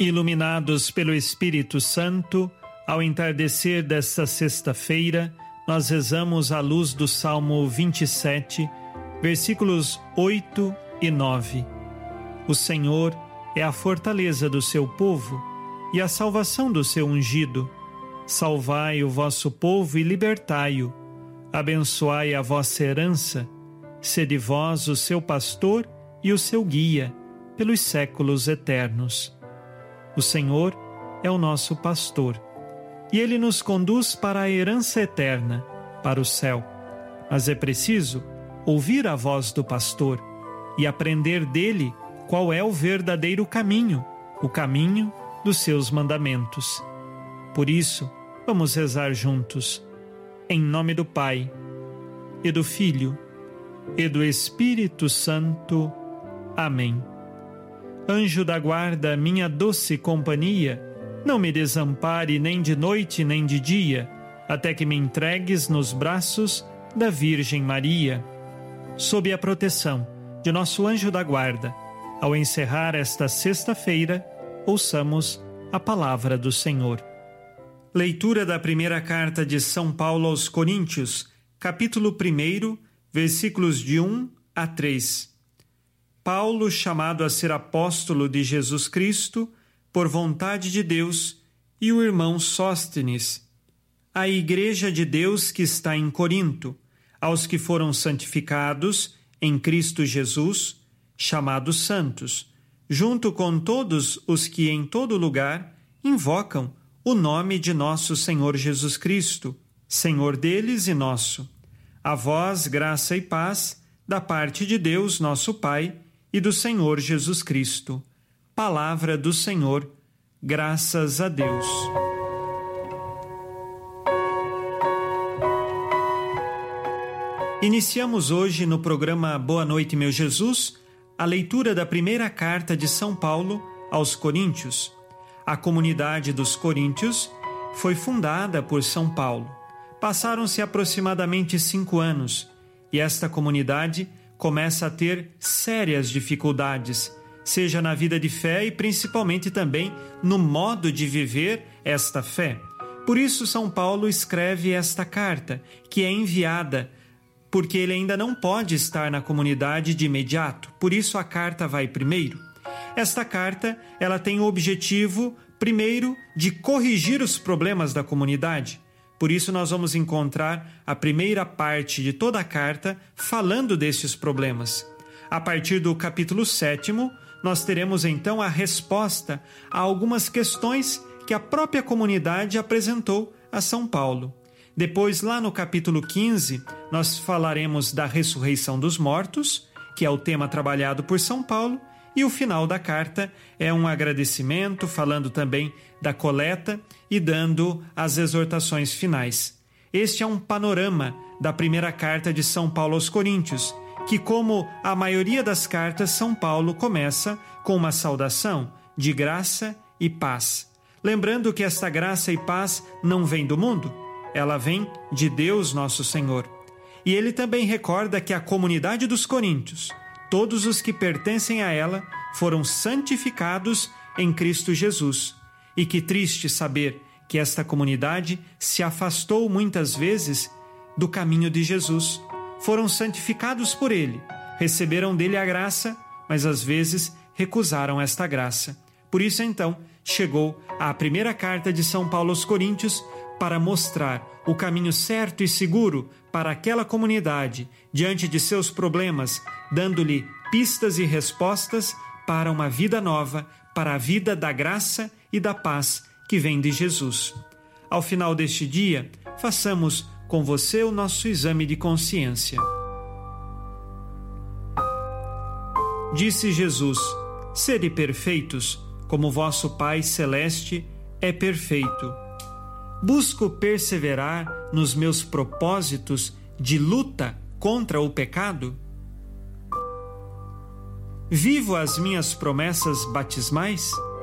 Iluminados pelo Espírito Santo, ao entardecer desta sexta-feira, nós rezamos à luz do Salmo 27, versículos 8 e 9. O Senhor é a fortaleza do seu povo e a salvação do seu ungido. Salvai o vosso povo e libertai-o. Abençoai a vossa herança. Sede vós o seu pastor e o seu guia, pelos séculos eternos. O Senhor é o nosso pastor, e Ele nos conduz para a herança eterna, para o céu. Mas é preciso ouvir a voz do pastor e aprender dele qual é o verdadeiro caminho, o caminho dos seus mandamentos. Por isso, vamos rezar juntos, em nome do Pai, e do Filho, e do Espírito Santo. Amém. Anjo da guarda, minha doce companhia, não me desampare nem de noite nem de dia, até que me entregues nos braços da Virgem Maria. Sob a proteção de nosso anjo da guarda, ao encerrar esta sexta-feira, ouçamos a palavra do Senhor. Leitura da primeira carta de São Paulo aos Coríntios, capítulo 1, versículos de 1 a 3. Paulo, chamado a ser apóstolo de Jesus Cristo, por vontade de Deus, e o irmão Sóstenes, a igreja de Deus que está em Corinto, aos que foram santificados em Cristo Jesus, chamados santos, junto com todos os que em todo lugar invocam o nome de nosso Senhor Jesus Cristo, Senhor deles e nosso. A vós, graça e paz, da parte de Deus, nosso Pai, e do Senhor Jesus Cristo. Palavra do Senhor, graças a Deus. Iniciamos hoje no programa Boa Noite, meu Jesus, a leitura da primeira carta de São Paulo aos Coríntios. A comunidade dos Coríntios foi fundada por São Paulo. Passaram-se aproximadamente 5 anos e esta comunidade começa a ter sérias dificuldades, seja na vida de fé e principalmente também no modo de viver esta fé. Por isso São Paulo escreve esta carta, que é enviada, porque ele ainda não pode estar na comunidade de imediato, por isso a carta vai primeiro. Esta carta, ela tem o objetivo, primeiro, de corrigir os problemas da comunidade. Por isso nós vamos encontrar a primeira parte de toda a carta falando desses problemas. A partir do capítulo 7, nós teremos então a resposta a algumas questões que a própria comunidade apresentou a São Paulo. Depois, lá no capítulo 15, nós falaremos da ressurreição dos mortos, que é o tema trabalhado por São Paulo, e o final da carta é um agradecimento, falando também da coleta e dando as exortações finais. Este é um panorama da primeira carta de São Paulo aos Coríntios, que, como a maioria das cartas, São Paulo começa com uma saudação de graça e paz. Lembrando que esta graça e paz não vem do mundo, ela vem de Deus nosso Senhor. E ele também recorda que a comunidade dos Coríntios, todos os que pertencem a ela, foram santificados em Cristo Jesus. E que triste saber que esta comunidade se afastou muitas vezes do caminho de Jesus. Foram santificados por ele, receberam dele a graça, mas às vezes recusaram esta graça. Por isso então chegou a primeira carta de São Paulo aos Coríntios para mostrar o caminho certo e seguro para aquela comunidade diante de seus problemas, dando-lhe pistas e respostas para uma vida nova, para a vida da graça e da paz que vem de Jesus. Ao final deste dia, façamos com você o nosso exame de consciência. Disse Jesus: sede perfeitos, como vosso Pai Celeste é perfeito. Busco perseverar nos meus propósitos de luta contra o pecado? Vivo as minhas promessas batismais?